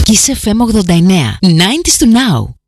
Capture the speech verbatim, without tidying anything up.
Kiss εφ εμ ογδόντα εννέα. ενενήντα to now.